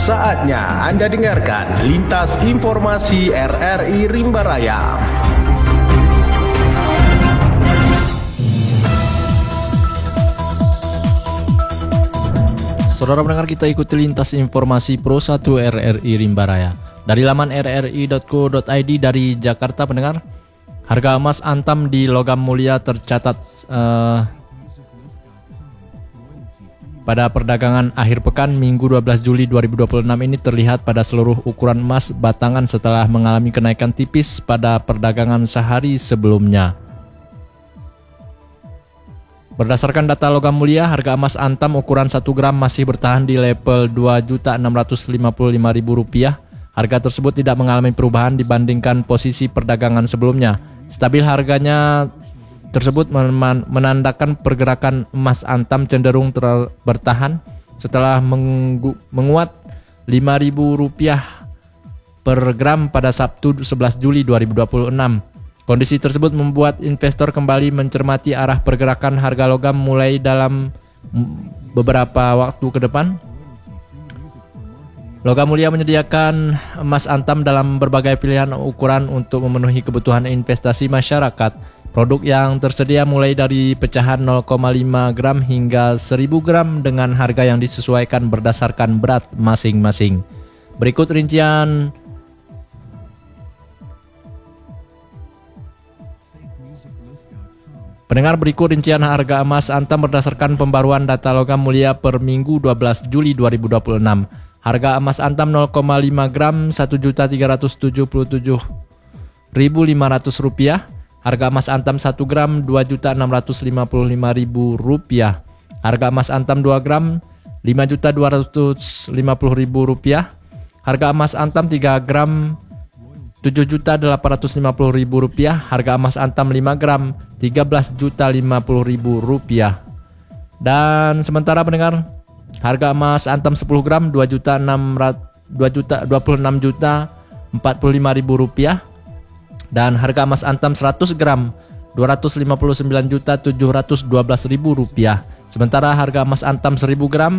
Saatnya Anda dengarkan Lintas Informasi RRI Rimba Raya. Saudara pendengar, kita ikuti Lintas Informasi Pro 1 RRI Rimba Raya. Dari laman rri.co.id dari Jakarta pendengar, harga emas antam di Logam Mulia tercatat pada perdagangan akhir pekan Minggu 12 Juli 2026 ini terlihat pada seluruh ukuran emas batangan setelah mengalami kenaikan tipis pada perdagangan sehari sebelumnya. Berdasarkan data Logam Mulia, harga emas antam ukuran 1 gram masih bertahan di level Rp2.655.000. Harga tersebut tidak mengalami perubahan dibandingkan posisi perdagangan sebelumnya. Stabil harganya tersebut menandakan pergerakan emas antam cenderung bertahan setelah menguat Rp5.000 per gram pada Sabtu 11 Juli 2026. Kondisi tersebut membuat investor kembali mencermati arah pergerakan harga logam mulai dalam beberapa waktu ke depan. Logam Mulia menyediakan emas antam dalam berbagai pilihan ukuran untuk memenuhi kebutuhan investasi masyarakat. Produk yang tersedia mulai dari pecahan 0,5 gram hingga 1000 gram dengan harga yang disesuaikan berdasarkan berat masing-masing. Berikut rincian harga emas antam berdasarkan pembaruan data Logam Mulia per Minggu 12 Juli 2026. Harga emas antam 0,5 gram Rp1.377.500. Harga emas antam 1 gram Rp2.655.000. Harga emas antam 2 gram Rp5.250.000. Harga emas antam 3 gram Rp7.850.000. Harga emas antam 5 gram Rp13.050.000. Dan sementara pendengar, harga emas antam 10 gram Rp26.045.000. Dan harga emas antam 100 gram Rp259.712.000. Sementara harga emas antam 1000 gram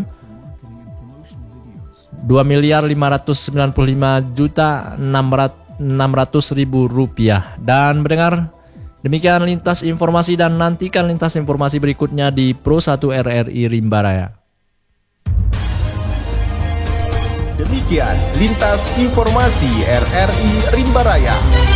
Rp2.595.600.000. Dan mendengar, demikian lintas informasi dan nantikan lintas informasi berikutnya di Pro 1 RRI Rimba Raya. Demikian Lintas Informasi RRI Rimba Raya.